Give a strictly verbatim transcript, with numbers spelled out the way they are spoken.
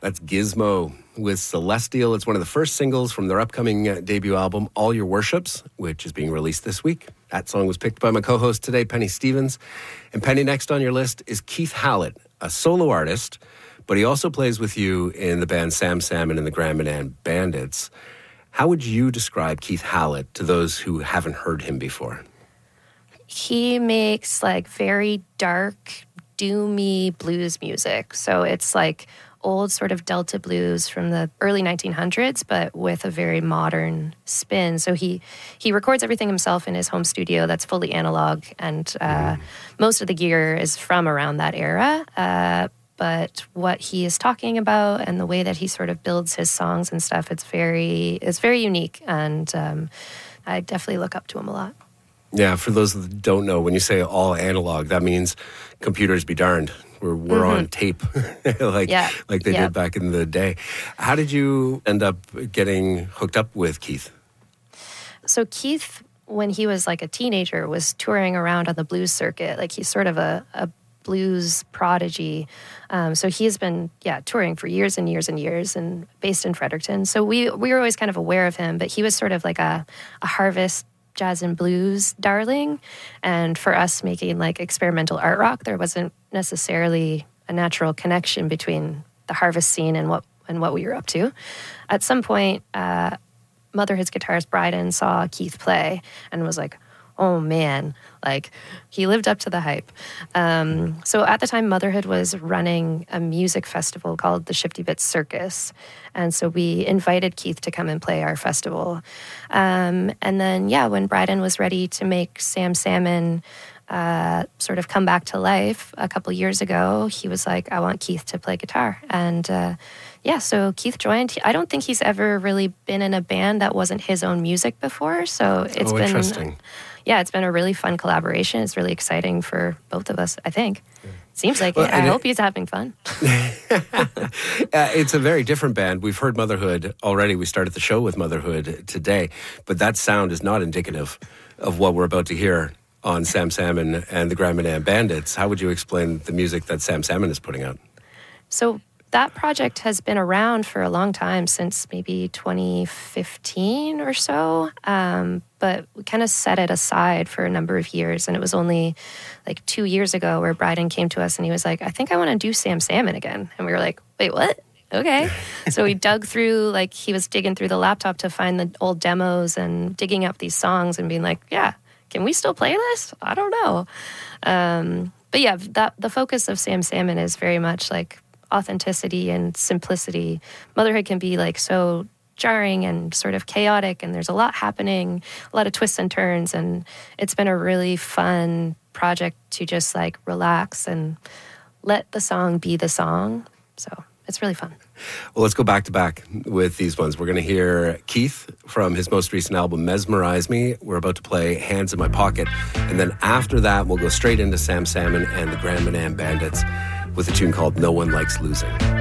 That's Gizmo with Celestial. It's one of the first singles from their upcoming uh, debut album, All Your Worships, which is being released this week. That song was picked by my co-host today, Penny Stevens. And Penny, next on your list is Keith Hallett, a solo artist, but he also plays with you in the band Sam Salmon and the Grand Manan Bandits. How would you describe Keith Hallett to those who haven't heard him before? He makes like very dark, doomy blues music. So it's like old sort of Delta blues from the early nineteen hundreds, but with a very modern spin. So he he records everything himself in his home studio that's fully analog, and uh, mm. most of the gear is from around that era. Uh, but what he is talking about and the way that he sort of builds his songs and stuff, it's very it's very unique, and um, I definitely look up to him a lot. Yeah, for those that don't know, when you say all analog, that means computers be darned. We're, we're mm-hmm. on tape, like yeah. like they yeah. did back in the day. How did you end up getting hooked up with Keith? So Keith, when he was like a teenager, was touring around on the blues circuit. Like he's sort of a, a blues prodigy. Um, so he's been, yeah, touring for years and years and years, and based in Fredericton. So we we were always kind of aware of him, but he was sort of like a, a Harvest jazz and blues darling, and for us making like experimental art rock, there wasn't necessarily a natural connection between the Harvest scene and what and what we were up to. At some point, uh, Motherhood's guitarist Bryden saw Keith play and was like, oh man, like he lived up to the hype. Um, so at the time, Motherhood was running a music festival called the Shifty Bits Circus. And so we invited Keith to come and play our festival. Um, and then, yeah, when Bryden was ready to make Sam Salmon uh, sort of come back to life a couple years ago, he was like, I want Keith to play guitar. And uh, yeah, so Keith joined. I don't think he's ever really been in a band that wasn't his own music before. So it's oh, been... interesting. Yeah, it's been a really fun collaboration. It's really exciting for both of us, I think. Yeah. Seems like well, it. I hope it, he's having fun. uh, it's a very different band. We've heard Motherhood already. We started the show with Motherhood today, but that sound is not indicative of what we're about to hear on Sam Salmon and the Grand Manan Bandits. How would you explain the music that Sam Salmon is putting out? So that project has been around for a long time, since maybe twenty fifteen or so. Um, but we kind of set it aside for a number of years. And it was only like two years ago where Bryden came to us and he was like, I think I want to do Sam Salmon again. And we were like, wait, what? Okay. So we dug through, like he was digging through the laptop to find the old demos and digging up these songs and being like, yeah, can we still play this? I don't know. Um, but yeah, that the focus of Sam Salmon is very much like authenticity and simplicity. Motherhood can be like so jarring and sort of chaotic, and there's a lot happening, a lot of twists and turns, and it's been a really fun project to just like relax and let the song be the song. So it's really fun. Well, let's go back to back with these ones. We're going to hear Keith from his most recent album, Mesmerize Me. We're about to play Hands in My Pocket. And then after that, we'll go straight into Sam Salmon and the Grand Manan Bandits with a tune called No One Likes Losing.